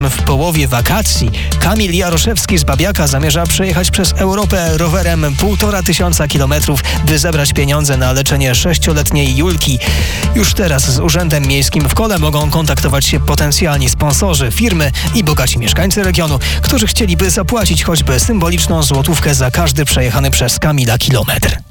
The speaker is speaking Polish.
W połowie wakacji Kamil Jaroszewski z Babiaka zamierza przejechać przez Europę rowerem 1500 kilometrów, by zebrać pieniądze na leczenie 6-letniej Julki. Już teraz z Urzędem Miejskim w Kole mogą kontaktować się potencjalni sponsorzy, firmy i bogaci mieszkańcy regionu, którzy chcieliby zapłacić choćby symboliczną złotówkę za każdy przejechany przez Kamila kilometr.